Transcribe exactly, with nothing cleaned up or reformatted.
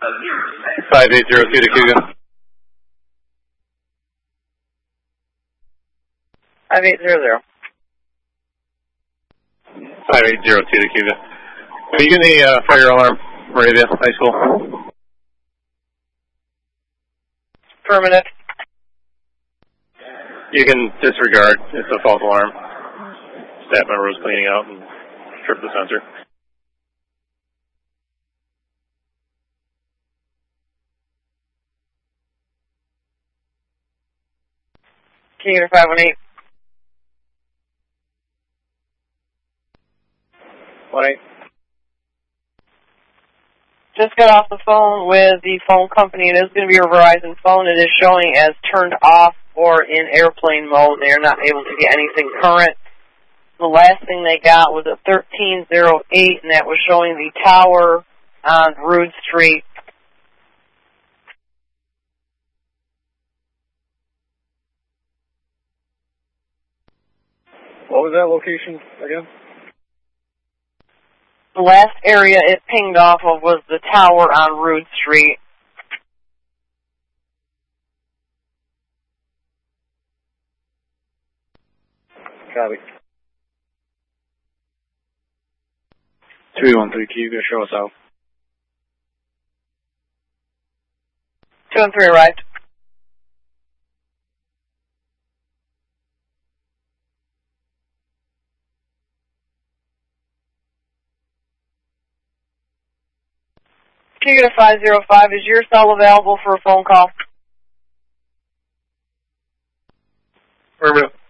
five eight zero two to Cougar. five eight zero zero. five eight zero two to Cougar. Are you getting the uh, fire alarm, Moravia High School? Affirmative. You can disregard. It's a false alarm. Staff member was cleaning out and tripped the sensor. Cougar five one eight. one eight. Just got off the phone with the phone company. It is going to be a Verizon phone. It is showing as turned off or in airplane mode. They are not able to get anything current. The last thing they got was a thirteen oh eight, and that was showing the tower on Rood Street. What was that location again? The last area it pinged off of was the tower on Rood Street. Copy. three one three, Cougar, show us out. two one three arrived. Cougar five zero five, is your cell available for a phone call? Affirmative.